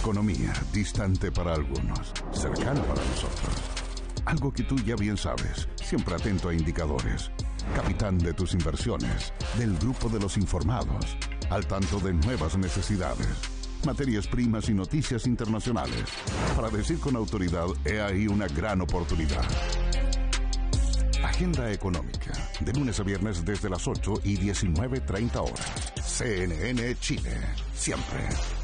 Economía, distante para algunos, cercana para nosotros. Algo que tú ya bien sabes, siempre atento a indicadores. Capitán de tus inversiones, del grupo de los informados, al tanto de nuevas necesidades, materias primas y noticias internacionales. Para decir con autoridad, he ahí una gran oportunidad. Agenda económica, de lunes a viernes desde las 8 y 19:30 horas. CNN Chile, siempre.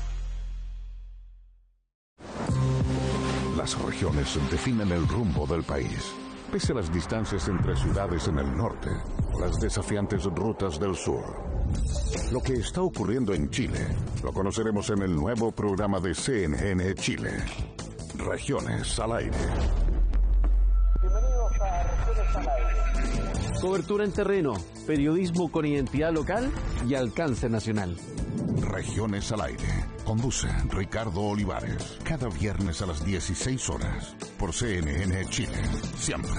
Las regiones definen el rumbo del país. Pese a las distancias entre ciudades en el norte o las desafiantes rutas del sur. Lo que está ocurriendo en Chile lo conoceremos en el nuevo programa de CNN Chile. Regiones al aire. Bienvenidos a Regiones al aire. Cobertura en terreno, periodismo con identidad local y alcance nacional. Regiones al aire. Conduce Ricardo Olivares. Cada viernes a las 16 horas. Por CNN Chile. Siempre.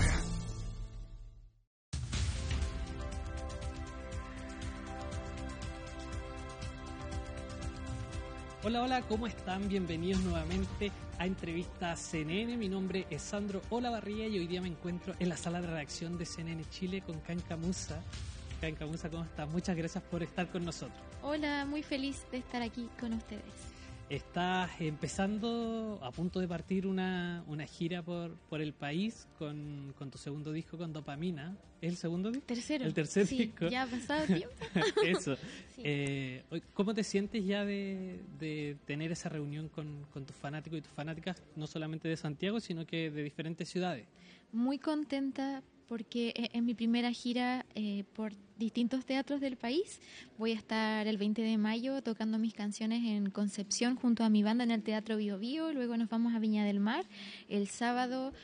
Hola, hola, ¿cómo están? Bienvenidos nuevamente a Entrevista CNN. Mi nombre es Sandro Olavarría y hoy día me encuentro en la sala de redacción de CNN Chile con Kanka Musa. Kanka Musa, ¿cómo estás? Muchas gracias por estar con nosotros. Hola, muy feliz de estar aquí con ustedes. Estás empezando, a punto de partir una gira por el país con tu segundo disco, con Dopamina. ¿Es el segundo disco? Tercero. El tercer sí, disco. Ya ha pasado tiempo. Eso. Sí. ¿Cómo te sientes ya de tener esa reunión con tus fanáticos y tus fanáticas, no solamente de Santiago, sino que de diferentes ciudades? Muy contenta porque en mi primera gira por distintos teatros del país voy a estar el 20 de mayo tocando mis canciones en Concepción junto a mi banda en el Teatro Bio Bio. Luego nos vamos a Viña del Mar el sábado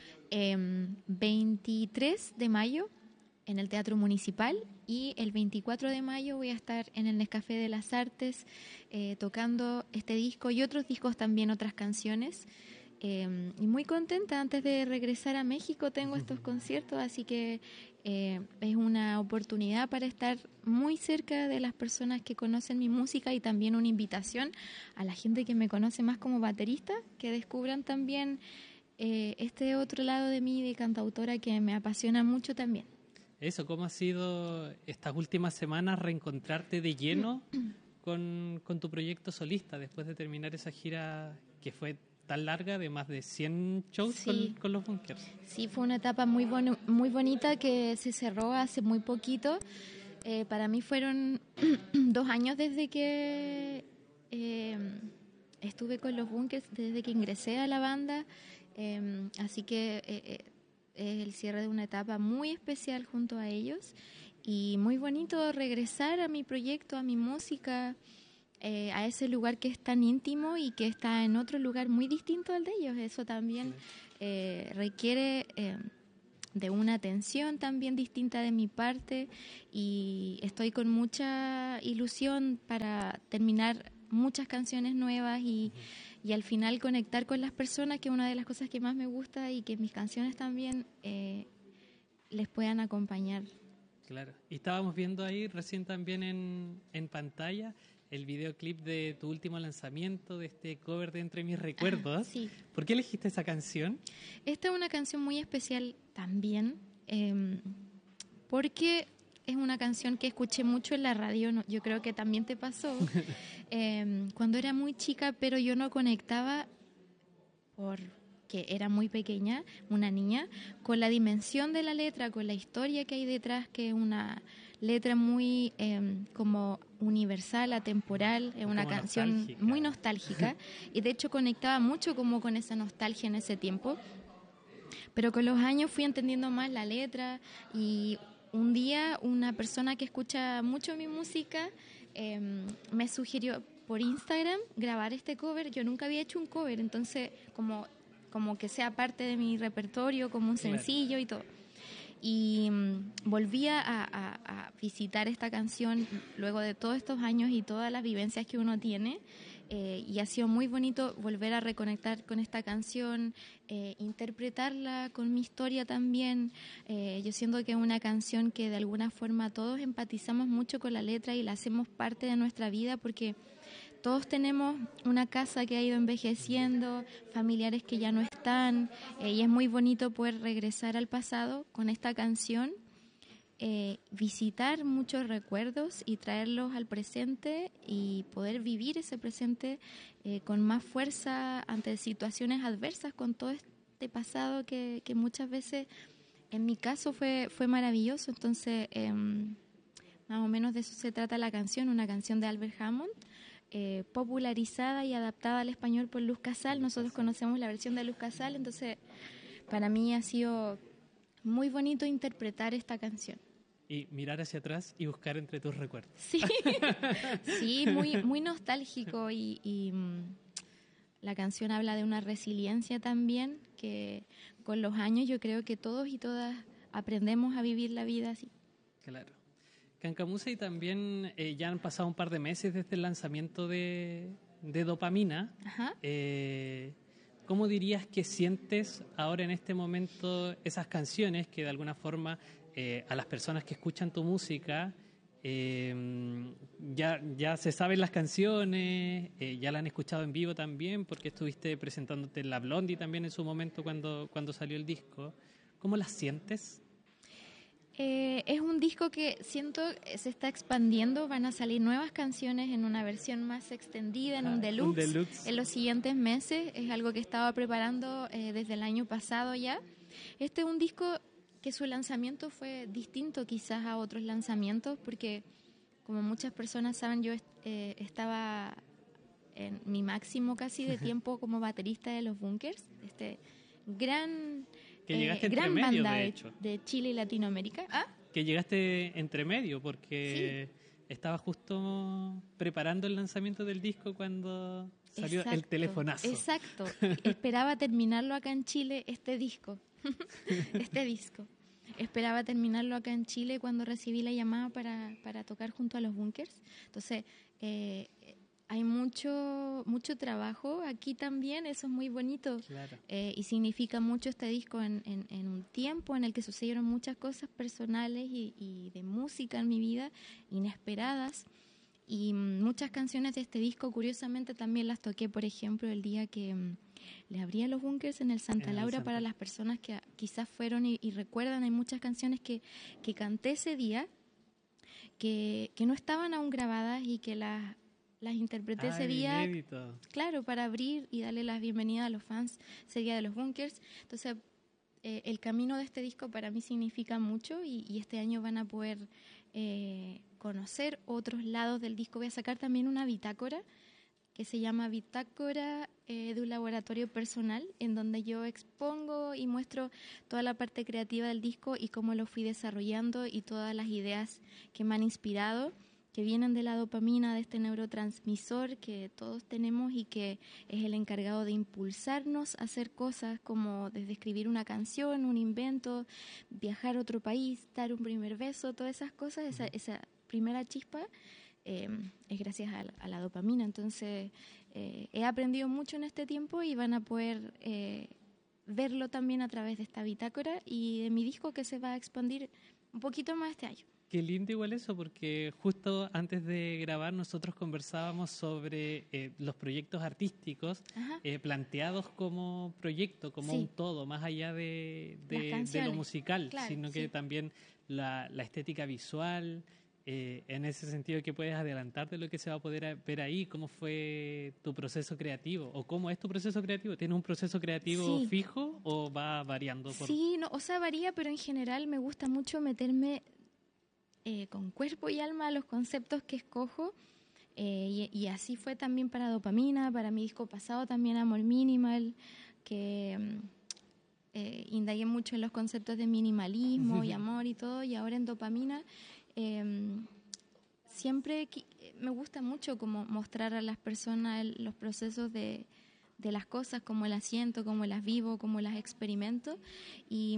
23 de mayo en el Teatro Municipal, y el 24 de mayo voy a estar en el Nescafé de las Artes tocando este disco y otros discos también, otras canciones. Y muy contenta. Antes de regresar a México tengo estos conciertos, así que es una oportunidad para estar muy cerca de las personas que conocen mi música, y también una invitación a la gente que me conoce más como baterista, que descubran también este otro lado de mí de cantautora que me apasiona mucho también. Eso, ¿cómo ha sido estas últimas semanas reencontrarte de lleno con tu proyecto solista después de terminar esa gira que fue tan larga, de más de 100 shows? Sí. con los Bunkers? Sí, fue una etapa muy bonita que se cerró hace muy poquito. Para mí fueron 2 años desde que estuve con los Bunkers, desde que ingresé a la banda, así que es el cierre de una etapa muy especial junto a ellos, y muy bonito regresar a mi proyecto, a mi música, a ese lugar que es tan íntimo y que está en otro lugar muy distinto al de ellos. Eso también requiere de una atención también distinta de mi parte, y estoy con mucha ilusión para terminar muchas canciones nuevas y al final conectar con las personas, que es una de las cosas que más me gusta, y que mis canciones también les puedan acompañar. Claro, y estábamos viendo ahí recién también en pantalla el videoclip de tu último lanzamiento, de este cover de Entre mis recuerdos. Sí. ¿Por qué elegiste esa canción? Esta es una canción muy especial también, porque es una canción que escuché mucho en la radio. Yo creo que también te pasó cuando era muy chica, pero yo no conectaba porque era muy pequeña, una niña, con la dimensión de la letra, con la historia que hay detrás, que es una letra muy como universal, atemporal, es una canción nostálgica. Muy nostálgica, y de hecho conectaba mucho como con esa nostalgia en ese tiempo, pero con los años fui entendiendo más la letra, y un día una persona que escucha mucho mi música me sugirió por Instagram grabar este cover. Yo nunca había hecho un cover, entonces como que sea parte de mi repertorio, como un sencillo y todo. Y volví a visitar esta canción luego de todos estos años y todas las vivencias que uno tiene, y ha sido muy bonito volver a reconectar con esta canción, interpretarla con mi historia también. Yo siento que es una canción que de alguna forma todos empatizamos mucho con la letra y la hacemos parte de nuestra vida, porque todos tenemos una casa que ha ido envejeciendo, familiares que ya no están, y es muy bonito poder regresar al pasado con esta canción, visitar muchos recuerdos y traerlos al presente y poder vivir ese presente con más fuerza ante situaciones adversas, con todo este pasado que muchas veces, en mi caso, fue maravilloso. Entonces, más o menos de eso se trata la canción, una canción de Albert Hammond, popularizada y adaptada al español por Luz Casal. Nosotros conocemos la versión de Luz Casal, entonces para mí ha sido muy bonito interpretar esta canción. Y mirar hacia atrás y buscar entre tus recuerdos. Sí, sí, muy nostálgico y la canción habla de una resiliencia también, que con los años yo creo que todos y todas aprendemos a vivir la vida así. Claro. Cancamusa, y también ya han pasado un par de meses desde el lanzamiento de Dopamina. Ajá. ¿Cómo dirías que sientes ahora en este momento esas canciones que de alguna forma a las personas que escuchan tu música ya se saben las canciones, ya la han escuchado en vivo también, porque estuviste presentándote en La Blondie también en su momento cuando salió el disco? ¿Cómo las sientes? Es un disco que siento se está expandiendo, van a salir nuevas canciones en una versión más extendida, en un deluxe, en los siguientes meses. Es algo que estaba preparando desde el año pasado ya. Este es un disco que su lanzamiento fue distinto quizás a otros lanzamientos, porque como muchas personas saben, yo estaba en mi máximo casi de tiempo como baterista de Los Bunkers, gran banda de Chile y Latinoamérica. ¿Ah? Que llegaste entre medio, porque estaba justo preparando el lanzamiento del disco cuando salió el telefonazo. Exacto, esperaba terminarlo acá en Chile, este disco. Esperaba terminarlo acá en Chile cuando recibí la llamada para tocar junto a Los Bunkers. Entonces, hay mucho trabajo aquí también, eso es muy bonito. Claro. Y significa mucho este disco en un tiempo en el que sucedieron muchas cosas personales y de música en mi vida, inesperadas. Y muchas canciones de este disco, curiosamente, también las toqué, por ejemplo, el día que le abrí a Los Bunkers en el Santa Laura. Para las personas que quizás fueron y recuerdan, hay muchas canciones que canté ese día que no estaban aún grabadas y que las interpreté ese día, inédito. Claro, para abrir y darle las bienvenidas a los fans ese día de Los Bunkers. Entonces, el camino de este disco para mí significa mucho y este año van a poder conocer otros lados del disco. Voy a sacar también una bitácora que se llama Bitácora de un laboratorio personal, en donde yo expongo y muestro toda la parte creativa del disco y cómo lo fui desarrollando y todas las ideas que me han inspirado, que vienen de la dopamina, de este neurotransmisor que todos tenemos y que es el encargado de impulsarnos a hacer cosas como desde escribir una canción, un invento, viajar a otro país, dar un primer beso, todas esas cosas, esa primera chispa es gracias a la dopamina. Entonces, he aprendido mucho en este tiempo y van a poder verlo también a través de esta bitácora y de mi disco que se va a expandir un poquito más este año. Qué lindo igual eso, porque justo antes de grabar nosotros conversábamos sobre los proyectos artísticos planteados como proyecto, como un todo, más allá de lo musical, claro, sino que también la estética visual. En ese sentido, ¿qué puedes adelantar de lo que se va a poder ver ahí? ¿Cómo fue tu proceso creativo? ¿O cómo es tu proceso creativo? ¿Tienes un proceso creativo fijo o va variando? Sí, no, o sea, varía, pero en general me gusta mucho meterme con cuerpo y alma a los conceptos que escojo. Y así fue también para Dopamina, para mi disco pasado también Amor Minimal, que indagué mucho en los conceptos de minimalismo y amor y todo, y ahora en Dopamina siempre me gusta mucho como mostrar a las personas los procesos de las cosas, cómo las siento, cómo las vivo, cómo las experimento, y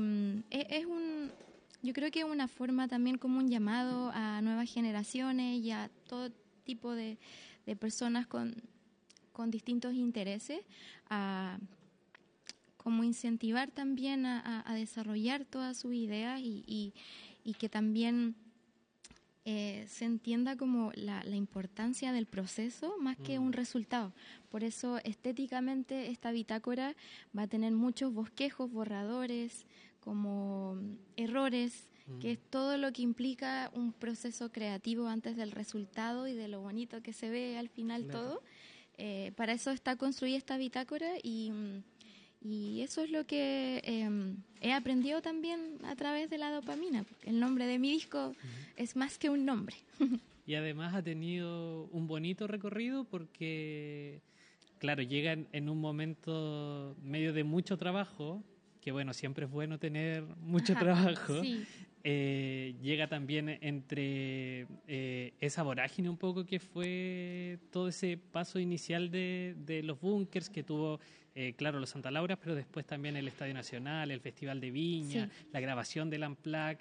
yo creo que es una forma también como un llamado a nuevas generaciones y a todo tipo de personas con distintos intereses a como incentivar también a desarrollar todas sus ideas y que también se entienda como la importancia del proceso más que un resultado. Por eso estéticamente esta bitácora va a tener muchos bosquejos, borradores, como errores, que es todo lo que implica un proceso creativo antes del resultado y de lo bonito que se ve al final todo. Para eso está construida esta bitácora y eso es lo que he aprendido también a través de la dopamina, porque el nombre de mi disco es más que un nombre. Y además ha tenido un bonito recorrido porque, claro, llega en un momento medio de mucho trabajo, que bueno, siempre es bueno tener mucho trabajo. Sí. Llega también entre esa vorágine un poco que fue todo ese paso inicial de los bunkers que tuvo, claro, los Santa Laura, pero después también el Estadio Nacional, el Festival de Viña, la grabación del Unplugged.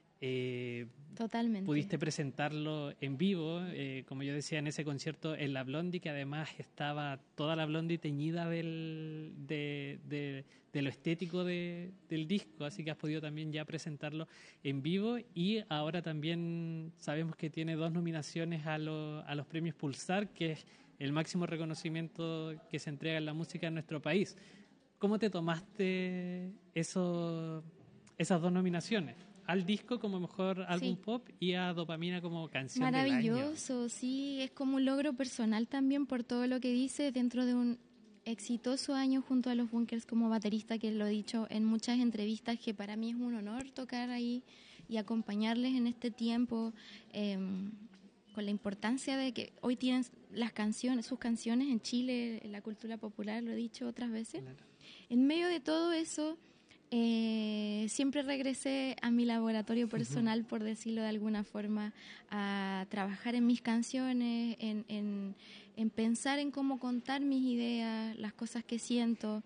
Totalmente. Pudiste presentarlo en vivo, como yo decía, en ese concierto en la Blondie, que además estaba toda la Blondie teñida de lo estético del disco, así que has podido también ya presentarlo en vivo, y ahora también sabemos que tiene 2 nominaciones a los premios Pulsar, que es el máximo reconocimiento que se entrega en la música en nuestro país. ¿Cómo te tomaste esas 2 nominaciones? Al disco como mejor álbum pop y a Dopamina como canción del año. Maravilloso, sí, es como un logro personal también por todo lo que dice dentro de un exitoso año junto a los Bunkers como baterista, que lo he dicho en muchas entrevistas, que para mí es un honor tocar ahí y acompañarles en este tiempo, con la importancia de que hoy tienen sus canciones en Chile, en la cultura popular, lo he dicho otras veces. Claro. En medio de todo eso, siempre regresé a mi laboratorio personal, por decirlo de alguna forma, a trabajar en mis canciones, en pensar en cómo contar mis ideas, las cosas que siento.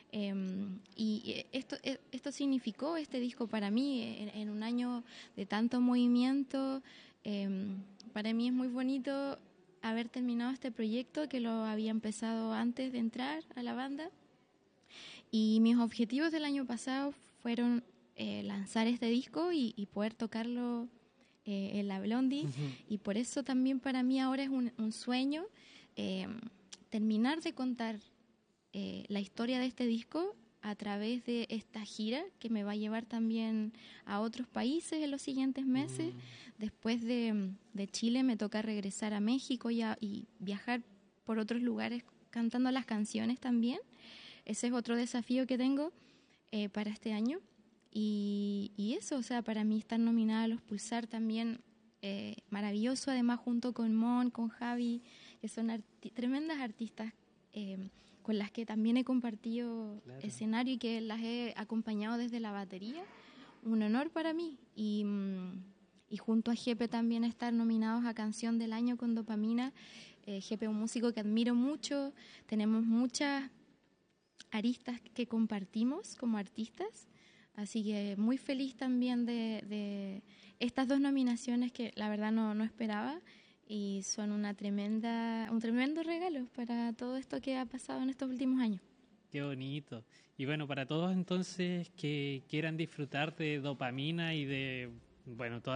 Y esto significó este disco para mí en un año de tanto movimiento. Para mí es muy bonito haber terminado este proyecto, que lo había empezado antes de entrar a la banda. Y mis objetivos del año pasado fueron lanzar este disco y poder tocarlo en la Blondie. Y por eso también para mí ahora es un sueño terminar de contar la historia de este disco a través de esta gira que me va a llevar también a otros países en los siguientes meses. Después de Chile me toca regresar a México y viajar por otros lugares cantando las canciones también. Ese es otro desafío que tengo para este año. Y eso, o sea, para mí estar nominada a los Pulsar también maravilloso, además junto con Mon, con Javi, que son tremendas artistas con las que también he compartido escenario y que las he acompañado desde la batería. Un honor para mí. Y junto a Jepe también estar nominados a Canción del Año con Dopamina. Jepe es un músico que admiro mucho. Tenemos muchas aristas que compartimos como artistas, así que muy feliz también de estas 2 nominaciones que la verdad no esperaba, y son un tremendo regalo para todo esto que ha pasado en estos últimos años. Qué bonito. Y bueno, para todos entonces que quieran disfrutar de Dopamina y de todas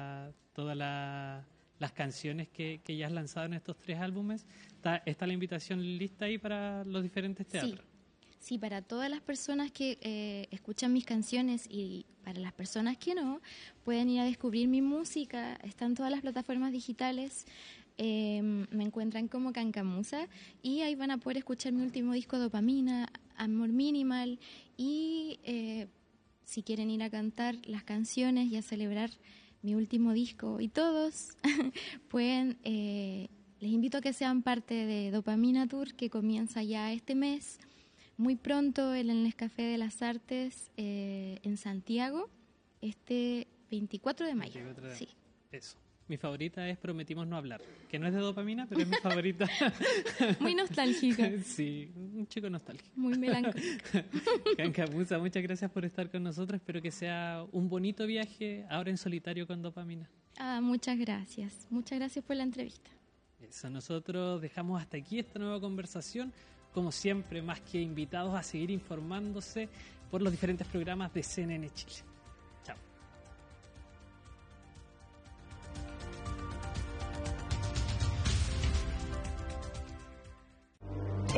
las canciones que ya has lanzado en estos 3 álbumes, está la invitación lista ahí para los diferentes teatros. Sí, para todas las personas que escuchan mis canciones y para las personas que no, pueden ir a descubrir mi música. Están todas las plataformas digitales. Me encuentran como Cancamusa y ahí van a poder escuchar mi último disco, Dopamina, Amor Minimal. Y si quieren ir a cantar las canciones y a celebrar mi último disco y todos, pueden... les invito a que sean parte de Dopamina Tour, que comienza ya este mes. Muy pronto en el Nescafé de las Artes en Santiago, este 24 de mayo. 24 de... Sí. Eso. Mi favorita es Prometimos No Hablar, que no es de Dopamina, pero es mi favorita. Muy nostálgica. Sí, un chico nostálgico. Muy melancólico. Cancamusa, muchas gracias por estar con nosotros. Espero que sea un bonito viaje ahora en solitario con Dopamina. Muchas gracias. Muchas gracias por la entrevista. Eso, nosotros dejamos hasta aquí esta nueva conversación. Como siempre, más que invitados a seguir informándose por los diferentes programas de CNN Chile. Chao.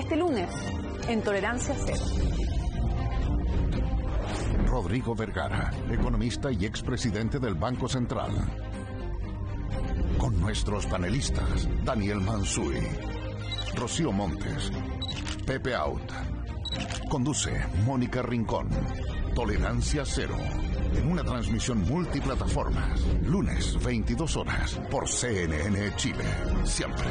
este lunes en Tolerancia Cero. Rodrigo Vergara, economista y expresidente del Banco Central. Con nuestros panelistas, Daniel Mansuy, Rocío Montes, Pepe Out. Conduce Mónica Rincón. Tolerancia Cero. En una transmisión multiplataformas. Lunes, 22 horas. Por CNN Chile. Siempre.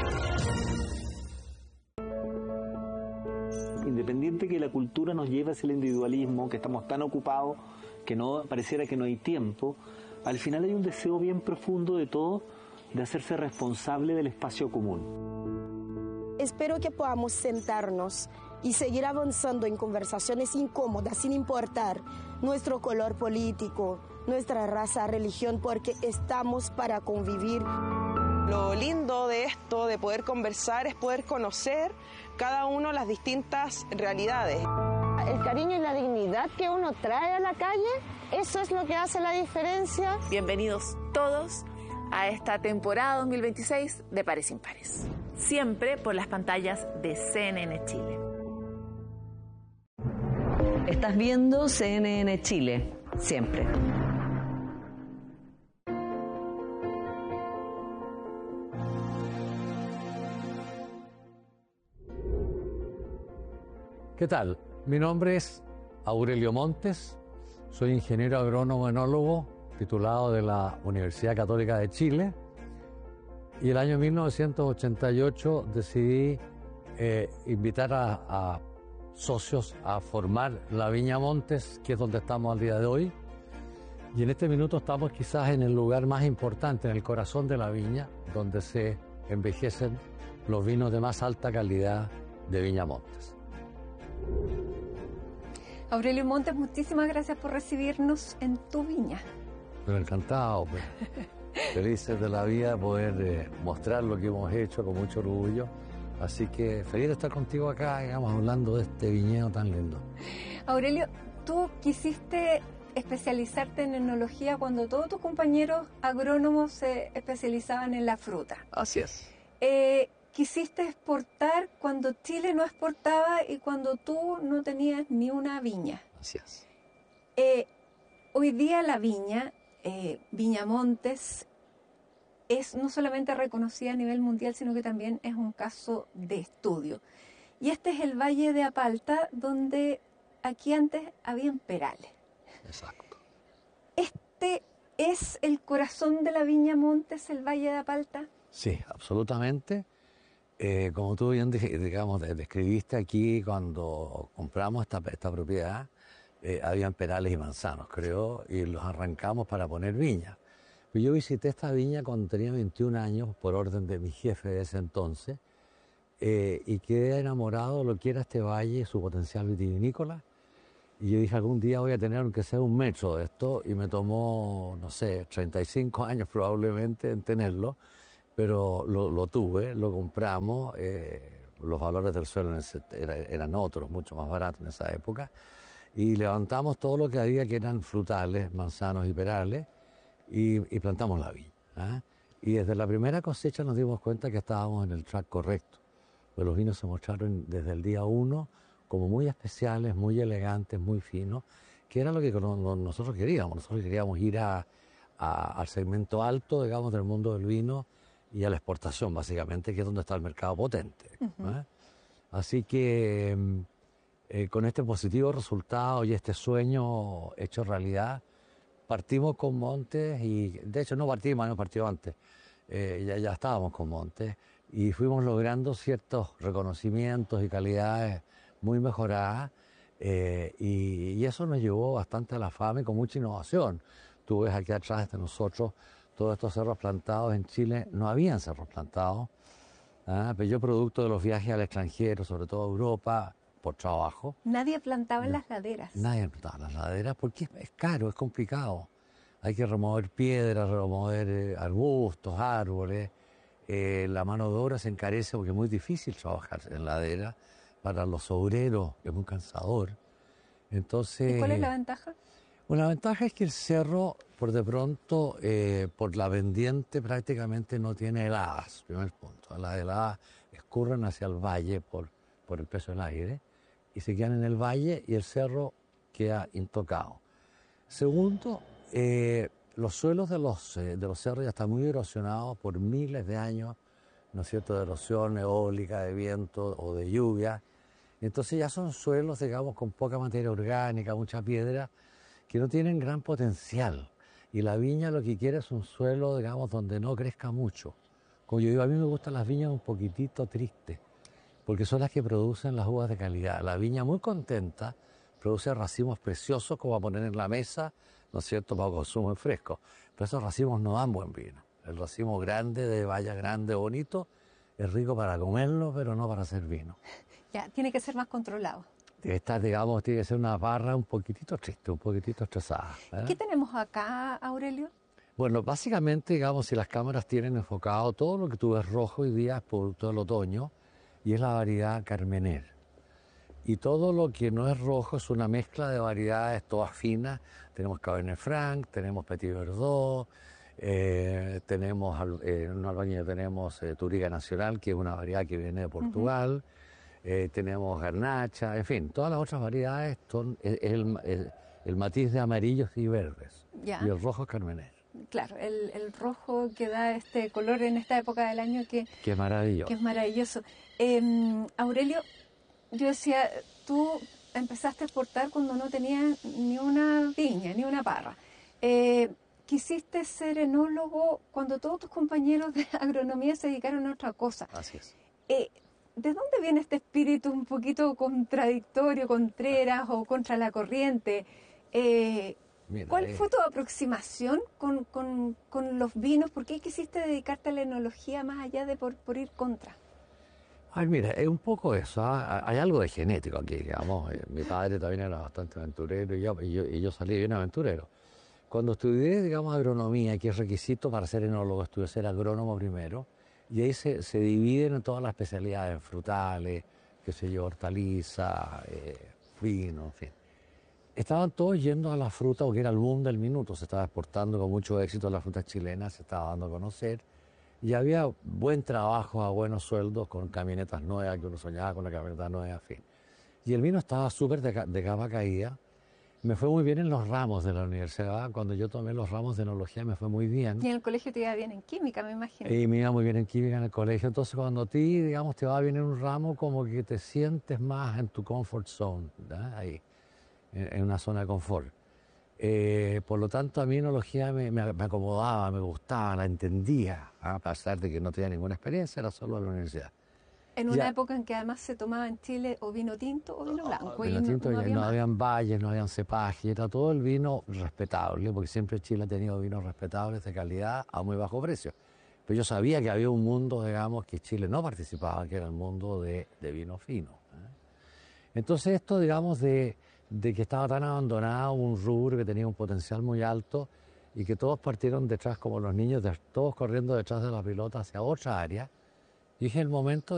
Independiente que la cultura nos lleve hacia el individualismo, que estamos tan ocupados que no pareciera que no hay tiempo, al final hay un deseo bien profundo de todos de hacerse responsable del espacio común. Espero que podamos sentarnos y seguir avanzando en conversaciones incómodas sin importar nuestro color político, nuestra raza, religión, porque estamos para convivir. Lo lindo de esto, de poder conversar, es poder conocer cada uno las distintas realidades. El cariño y la dignidad que uno trae a la calle, eso es lo que hace la diferencia. Bienvenidos todos a esta temporada 2026 de Pares Impares. Siempre por las pantallas de CNN Chile. Estás viendo CNN Chile, siempre. ¿Qué tal? Mi nombre es Aurelio Montes, soy ingeniero agrónomo enólogo titulado de la Universidad Católica de Chile y el año 1988 decidí invitar a socios a formar la Viña Montes, que es donde estamos al día de hoy. Y en este minuto estamos quizás en el lugar más importante, en el corazón de la viña, donde se envejecen los vinos de más alta calidad de Viña Montes. Aurelio Montes, muchísimas gracias por recibirnos en tu viña. Pero encantado, pues. Felices de la vida poder mostrar lo que hemos hecho con mucho orgullo. Así que feliz de estar contigo acá, digamos, hablando de este viñedo tan lindo. Aurelio, tú quisiste especializarte en enología cuando todos tus compañeros agrónomos se especializaban en la fruta. Así es. Quisiste exportar cuando Chile no exportaba y cuando tú no tenías ni una viña. Así es. Hoy día la viña, Viña Montes, es no solamente reconocida a nivel mundial, sino que también es un caso de estudio. Y este es el Valle de Apalta, donde aquí antes habían perales. Exacto. ¿Este es el corazón de la Viña Montes, el Valle de Apalta? Sí, absolutamente. Como tú bien describiste aquí, cuando compramos esta propiedad, habían perales y manzanos, creo, y los arrancamos para poner viña. Yo visité esta viña cuando tenía 21 años, por orden de mi jefe de ese entonces, y quedé enamorado de lo que era este valle y su potencial vitivinícola. Y yo dije, algún día voy a tener aunque sea un metro de esto, y me tomó, no sé, 35 años probablemente en tenerlo, pero lo tuve, lo compramos, los valores del suelo eran otros, mucho más baratos en esa época, y levantamos todo lo que había que eran frutales, manzanos y perales, y plantamos la viña. ¿Eh? Y desde la primera cosecha nos dimos cuenta que estábamos en el track correcto, pues los vinos se mostraron desde el día 1 como muy especiales, muy elegantes, muy finos, que era lo que nosotros queríamos. Nosotros queríamos ir al segmento alto, digamos, del mundo del vino, y a la exportación, básicamente, que es donde está el mercado potente. ¿Eh? Así que con este positivo resultado y este sueño hecho realidad, partimos con Montes, y de hecho no partimos antes, ya estábamos con Montes, y fuimos logrando ciertos reconocimientos y calidades muy mejoradas, y eso nos llevó bastante a la fama y con mucha innovación. Tú ves aquí atrás de nosotros todos estos cerros plantados. En Chile no habían cerros plantados, pero yo, producto de los viajes al extranjero, sobre todo a Europa, por trabajo. Nadie plantaba en las laderas. Nadie plantaba en las laderas porque es caro, es complicado. Hay que remover piedras, remover arbustos, árboles. La mano de obra se encarece porque es muy difícil trabajar en ladera. Para los obreros es muy cansador. Entonces, ¿y cuál es la ventaja? Bueno, la ventaja es que el cerro, por de pronto, por la pendiente prácticamente no tiene heladas, primer punto. Las heladas escurren hacia el valle por por el peso del aire y se quedan en el valle y el cerro queda intocado. Segundo, los suelos de los cerros ya están muy erosionados por miles de años, ¿no es cierto?, de erosión eólica, de viento o de lluvia. Entonces ya son suelos, digamos, con poca materia orgánica, mucha piedra, que no tienen gran potencial. Y la viña lo que quiere es un suelo, digamos, donde no crezca mucho. Como yo digo, a mí me gustan las viñas un poquitito tristes, porque son las que producen las uvas de calidad. La viña muy contenta produce racimos preciosos como a poner en la mesa, ¿no es cierto?, para consumo en fresco. Pero esos racimos no dan buen vino. El racimo grande, de valla grande, bonito, es rico para comerlo, pero no para hacer vino. Ya, tiene que ser más controlado. Esta, digamos, tiene que ser una barra un poquitito triste, un poquitito estresada. ¿Qué tenemos acá, Aurelio? Bueno, básicamente, digamos, si las cámaras tienen enfocado, todo lo que tú ves rojo hoy día es producto del otoño y es la variedad Carmener. Y todo lo que no es rojo es una mezcla de variedades todas finas. Tenemos Cabernet Franc, tenemos Petit Verdot, tenemos en Albañil tenemos Touriga Nacional, que es una variedad que viene de Portugal. Tenemos Garnacha, en fin, todas las otras variedades son el matiz de amarillos y verdes. Ya. Y el rojo es Carmener. Claro, el rojo que da este color en esta época del año que es maravilloso. Que es maravilloso. Aurelio, yo decía, tú empezaste a exportar cuando no tenías ni una viña, ni una parra. Quisiste ser enólogo cuando todos tus compañeros de agronomía se dedicaron a otra cosa. Así es. ¿De dónde viene este espíritu un poquito contradictorio, contreras o contra la corriente? Mira, ¿Cuál fue tu aproximación con los vinos? ¿Por qué quisiste dedicarte a la enología más allá de por ir contra? Ay, mira, es un poco eso. Hay algo de genético aquí, digamos. Mi padre también era bastante aventurero y yo salí bien aventurero. Cuando estudié, digamos, agronomía, que es requisito para ser enólogo, estudié ser agrónomo primero, y ahí se dividen en todas las especialidades, frutales, qué sé yo, hortaliza, vino, en fin. Estaban todos yendo a la fruta porque era el boom del minuto, se estaba exportando con mucho éxito la fruta chilena, se estaba dando a conocer, y había buen trabajo a buenos sueldos con camionetas nuevas, que uno soñaba con la camioneta nueva, en fin. Y el vino estaba súper de capa caída. Me fue muy bien en los ramos de la universidad. Cuando yo tomé los ramos de enología me fue muy bien. Y en el colegio te iba bien en química, me imagino. Y me iba muy bien en química en el colegio. Entonces cuando a ti, digamos, te va bien en un ramo, como que te sientes más en tu comfort zone, ¿verdad? Ahí, en una zona de confort. Por lo tanto, a mí enología me acomodaba, me gustaba, la entendía, a pesar de que no tenía ninguna experiencia, era solo la universidad. En una época en que además se tomaba en Chile o vino tinto o vino blanco. Vino tinto, no habían valles, no habían cepajes, era todo el vino respetable, porque siempre Chile ha tenido vinos respetables de calidad a muy bajo precio. Pero yo sabía que había un mundo, digamos, que Chile no participaba, que era el mundo de vino fino. Entonces esto, digamos, de que estaba tan abandonado, un rubro que tenía un potencial muy alto y que todos partieron detrás, como los niños, todos corriendo detrás de la pelota hacia otra área, dije el momento